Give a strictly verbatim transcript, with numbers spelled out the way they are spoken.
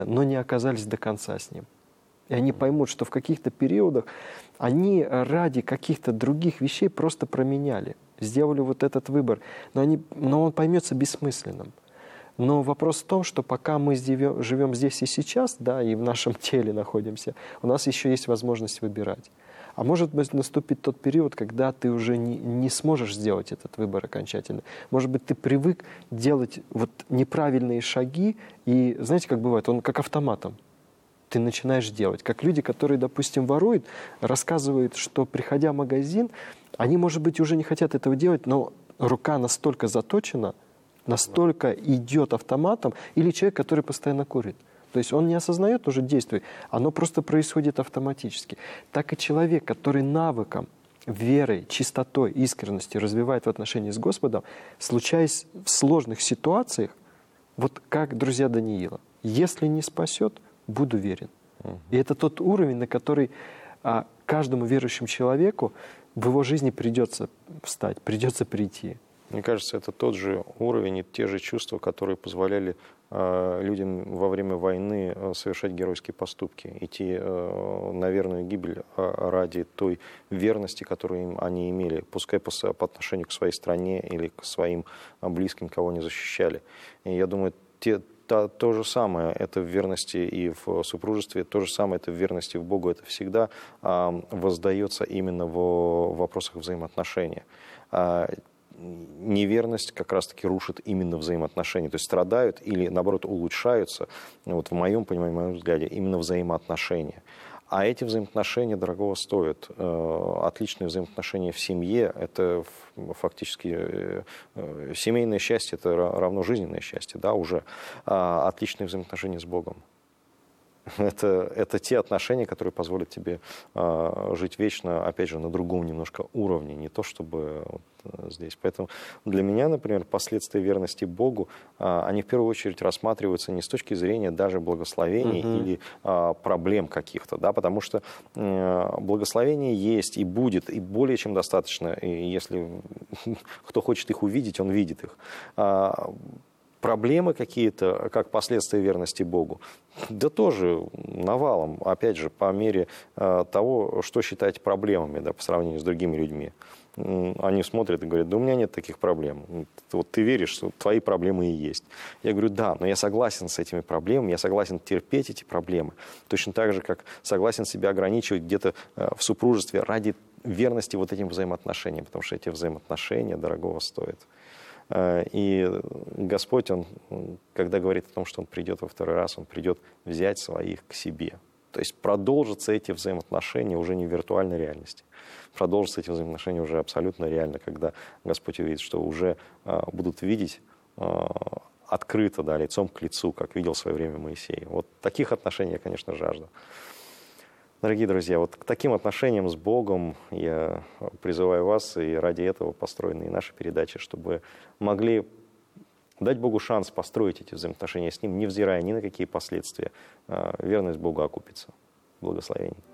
но не оказались до конца с Ним. И они поймут, что в каких-то периодах они ради каких-то других вещей просто променяли, сделали вот этот выбор, но, они, но он поймется бессмысленным. Но вопрос в том, что пока мы живем здесь и сейчас, да, и в нашем теле находимся, у нас еще есть возможность выбирать. А может быть, наступит тот период, когда ты уже не, не сможешь сделать этот выбор окончательно. Может быть, ты привык делать вот неправильные шаги, и знаете, как бывает, он как автоматом. Ты начинаешь делать. Как люди, которые, допустим, воруют, рассказывают, что, приходя в магазин, они, может быть, уже не хотят этого делать, но рука настолько заточена, настолько идет автоматом, или человек, который постоянно курит. То есть он не осознает уже действий, оно просто происходит автоматически. Так и человек, который навыком, верой, чистотой, искренностью развивает в отношении с Господом, случаясь в сложных ситуациях, вот как друзья Даниила, если не спасет, буду верен. И это тот уровень, на который а, каждому верующему человеку в его жизни придется встать, придется прийти. Мне кажется, это тот же уровень и те же чувства, которые позволяли э, людям во время войны э, совершать геройские поступки, идти э, на верную гибель э, ради той верности, которую им, они имели, пускай по, по отношению к своей стране или к своим э, близким, кого они защищали. И я думаю, те, то, то же самое это в верности и в супружестве, то же самое это в верности в Богу, это всегда э, воздается именно в вопросах взаимоотношений. Неверность как раз-таки рушит именно взаимоотношения. То есть страдают или, наоборот, улучшаются, вот в моем понимании, в моем взгляде, именно взаимоотношения. А эти взаимоотношения дорогого стоят. Отличные взаимоотношения в семье – это фактически семейное счастье, это равно жизненное счастье, да, уже. А отличные взаимоотношения с Богом. Это, это те отношения, которые позволят тебе э, жить вечно, опять же, на другом немножко уровне, не то чтобы вот здесь. Поэтому для меня, например, последствия верности Богу, э, они в первую очередь рассматриваются не с точки зрения даже благословений uh-huh. или э, проблем каких-то, да, потому что э, благословение есть и будет, и более чем достаточно, и если кто хочет их увидеть, он видит их. Проблемы какие-то, как последствия верности Богу, да тоже навалом, опять же, по мере э, того, что считать проблемами, да, по сравнению с другими людьми. Они смотрят и говорят, да у меня нет таких проблем. Вот ты веришь, что твои проблемы и есть. Я говорю, да, но я согласен с этими проблемами, я согласен терпеть эти проблемы. Точно так же, как согласен себя ограничивать где-то э, в супружестве ради верности вот этим взаимоотношениям, потому что эти взаимоотношения дорогого стоят. И Господь, Он, когда говорит о том, что Он придет во второй раз, Он придет взять своих к себе. То есть продолжатся эти взаимоотношения уже не в виртуальной реальности. Продолжатся эти взаимоотношения уже абсолютно реально, когда Господь увидит, что уже а, будут видеть а, открыто, да, лицом к лицу, как видел в свое время Моисей. Вот таких отношений я, конечно, жажду. Дорогие друзья, вот к таким отношениям с Богом я призываю вас, и ради этого построены и наши передачи, чтобы могли дать Богу шанс построить эти взаимоотношения с Ним, невзирая ни на какие последствия. Верность Богу окупится. Благословений.